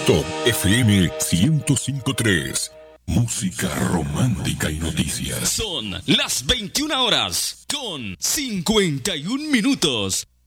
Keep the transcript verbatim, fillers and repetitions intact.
Top F M ciento cinco punto tres. Música romántica y noticias. Son las veintiuna horas con cincuenta y un minutos.